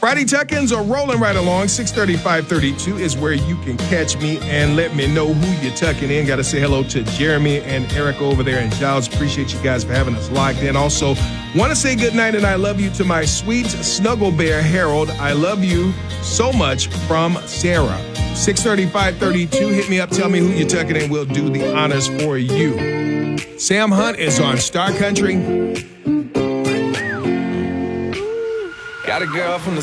Friday tuck-ins are rolling right along. 6:30, 5:32 is where you can catch me and let me know who you're tucking in. Got to say hello to Jeremy and Eric over there in Giles. Appreciate you guys for having us locked in. Also, want to say good night and I love you to my sweet snuggle bear, Harold. I love you so much from Sarah. 6:30, 5:32. Hit me up. Tell me who you're tucking in. We'll do the honors for you. Sam Hunt is on Star Country. Got a girl from the